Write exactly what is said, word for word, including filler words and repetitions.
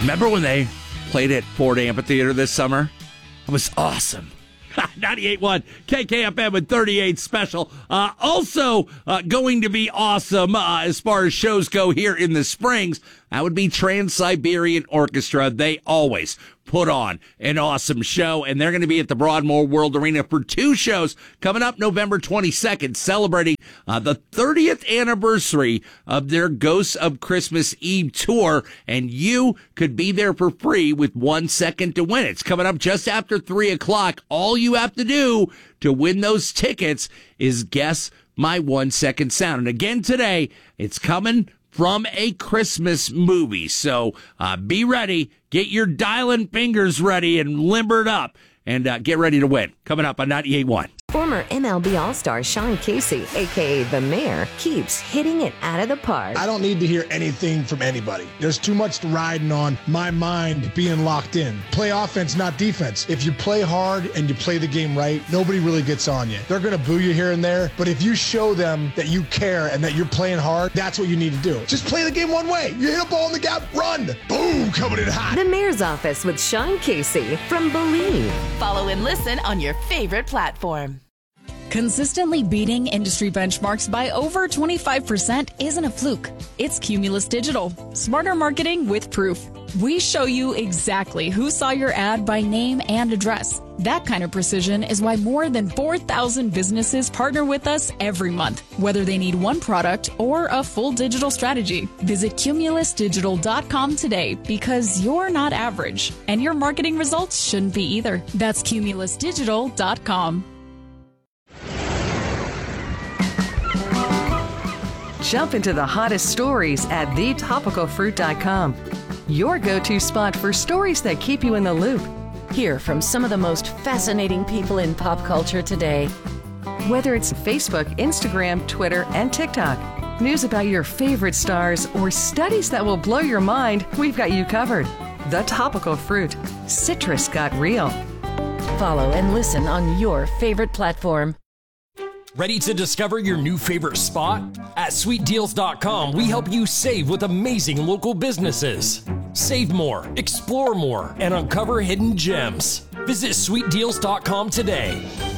Remember when they played at Ford Amphitheater this summer? It was awesome. ninety-eight point one K K F M with thirty-eight special. Uh, also uh, going to be awesome uh, as far as shows go here in the Springs. That would be Trans-Siberian Orchestra. They always put on an awesome show, and they're going to be at the Broadmoor World Arena for two shows coming up November twenty-second, celebrating uh, the thirtieth anniversary of their Ghosts of Christmas Eve tour, and you could be there for free with one second to win. It's coming up just after three o'clock. All you have to do to win those tickets is guess my one second sound. And again today, it's coming from a Christmas movie. So uh, be ready, get your dialing fingers ready and limbered up, and uh, get ready to win. Coming up on ninety-eight point one. Former M L B All-Star Sean Casey, a k a. The Mayor, keeps hitting it out of the park. I don't need to hear anything from anybody. There's too much riding on my mind being locked in. Play offense, not defense. If you play hard and you play the game right, nobody really gets on you. They're going to boo you here and there, but if you show them that you care and that you're playing hard, that's what you need to do. Just play the game one way. You hit a ball in the gap, run. Boom, coming in hot. The Mayor's Office with Sean Casey from Believe. Follow and listen on your favorite platform. Consistently beating industry benchmarks by over twenty-five percent isn't a fluke. It's Cumulus Digital. Smarter marketing with proof. We show you exactly who saw your ad by name and address. That kind of precision is why more than four thousand businesses partner with us every month, whether they need one product or a full digital strategy. Visit cumulus digital dot com today, because you're not average, and your marketing results shouldn't be either. That's cumulus digital dot com. Jump into the hottest stories at the topical fruit dot com. Your go-to spot for stories that keep you in the loop. Hear from some of the most fascinating people in pop culture today. Whether it's Facebook, Instagram, Twitter, and TikTok, news about your favorite stars, or studies that will blow your mind, we've got you covered. The Topical Fruit. Citrus got real. Follow and listen on your favorite platform. Ready to discover your new favorite spot? At sweet deals dot com, we help you save with amazing local businesses. Save more, explore more, and uncover hidden gems. Visit sweet deals dot com today.